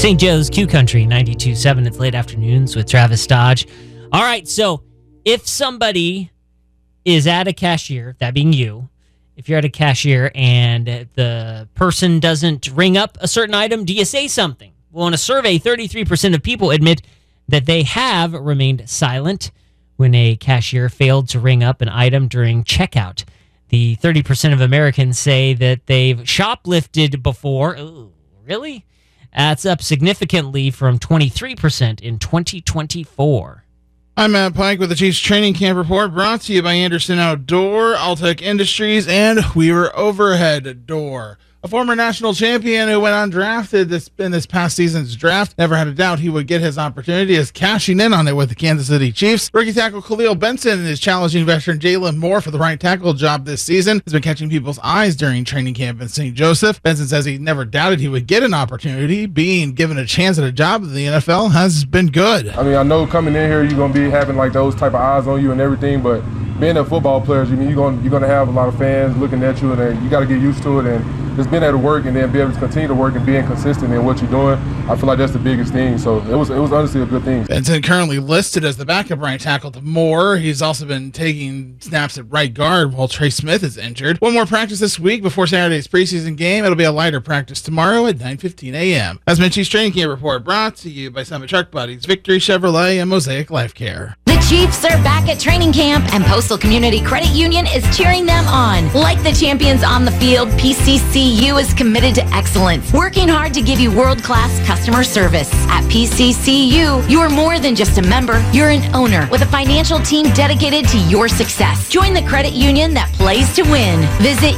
St. Joe's Q Country 92.7. It's late afternoons with Travis Dodge. All right, so if somebody is at a cashier, that being you, if you're at a cashier and the person doesn't ring up a certain item, do you say something? Well, in a survey, 33% of people admit that they have remained silent when a cashier failed to ring up an item during checkout. The 30% of Americans say that they've shoplifted before. Ooh, really? That's up significantly from 23% in 2024. I'm Matt Pike with the Chiefs Training Camp Report, brought to you by Anderson Outdoor, Altec Industries, and Weaver Overhead Door. A former national champion who went undrafted in this past season's draft never had a doubt he would get his opportunity, is cashing in on it with the Kansas City Chiefs. Rookie tackle Khalil Benson is challenging veteran Jalen Moore for the right tackle job this season. Has been catching people's eyes during training camp in St. Joseph. Benson says he never doubted he would get an opportunity. Being given a chance at a job in the NFL has been good. I mean, I know coming in here, you're going to be having like those type of eyes on you and everything, but being a football player, you're going to have a lot of fans looking at you, and then you got to get used to it and just being able to work and then be able to continue to work and being consistent in what you're doing. I feel like that's the biggest thing. So it was honestly a good thing. Benson currently listed as the backup right tackle to Moore. He's also been taking snaps at right guard while Trey Smith is injured. One more practice this week before Saturday's preseason game. It'll be a lighter practice tomorrow at 9:15 a.m. That's my Chiefs Training Camp Report, brought to you by Summit Truck Buddies, Victory Chevrolet, and Mosaic Life Care. The Chiefs are back at training camp, and Postal Community Credit Union is cheering them on. Like the champions on the field, PCCU is committed to excellence, working hard to give you world-class customer service. At PCCU, you are more than just a member, you're an owner with a financial team dedicated to your success. Join the credit union that plays to win. Visit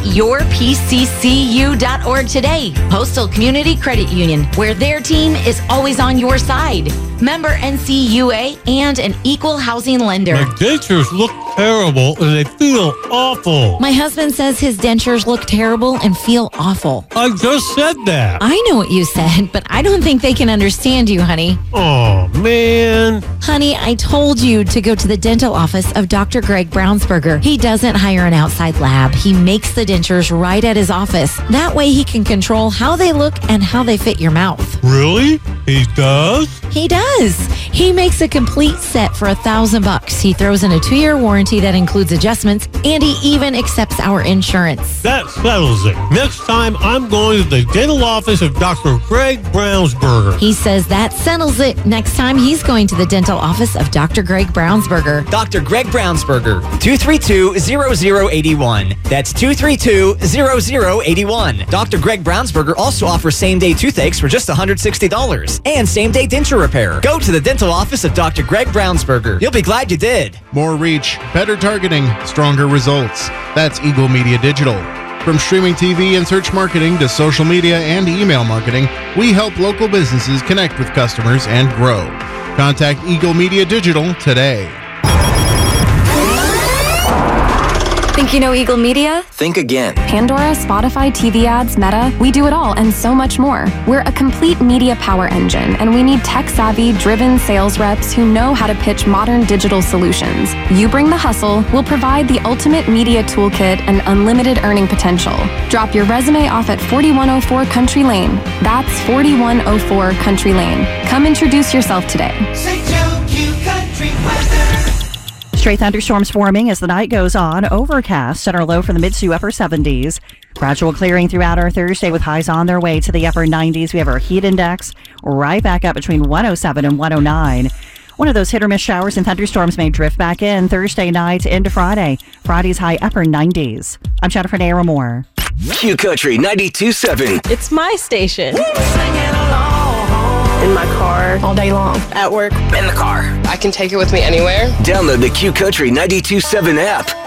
yourpccu.org today. Postal Community Credit Union, where their team is always on your side. Member NCUA and an equal housing lender. My dentures look terrible and they feel awful. My husband says his dentures look terrible and feel awful. I just said that. I know what you said, but I don't think they can understand you, honey. Oh, man. Honey, I told you to go to the dental office of Dr. Greg Brownsberger. He doesn't hire an outside lab. He makes the dentures right at his office. That way he can control how they look and how they fit your mouth. Really? He does? He does. He makes a complete set for $1,000. He throws in a 2-year warranty that includes adjustments, and he even accepts our insurance. That settles it. Next time, I'm going to the dental office of Dr. Greg Brownsberger. He says that settles it. Next time, he's going to the dental office of Dr. Greg Brownsberger. Dr. Greg Brownsberger, 232-0081. That's 232-0081. Dr. Greg Brownsberger also offers same-day toothaches for just $160 and same-day denture repair. Go to the dental office of Dr. Greg Brownsberger. You'll be glad you did. More reach, better targeting, stronger results. That's Eagle Media Digital. From streaming TV and search marketing to social media and email marketing, we help local businesses connect with customers and grow. Contact Eagle Media Digital today. Think you know Eagle Media? Think again. Pandora, Spotify, TV ads, Meta, we do it all and so much more. We're a complete media power engine, and we need tech-savvy, driven sales reps who know how to pitch modern digital solutions. You bring the hustle, we'll provide the ultimate media toolkit and unlimited earning potential. Drop your resume off at 4104 Country Lane. That's 4104 Country Lane. Come introduce yourself today. St. Joe Q Country weather. Stray thunderstorms forming as the night goes on. Overcast and our low from the mid to upper 70s. Gradual clearing throughout our Thursday with highs on their way to the upper 90s. We have our heat index right back up between 107 and 109. One of those hit or miss showers and thunderstorms may drift back in Thursday night into Friday. Friday's high upper 90s. I'm Jennifer Naira Moore. Q Country 92.7. It's my station. In my car, all day long, at work, in the car. I can take it with me anywhere. Download the Q Country 92.7 app.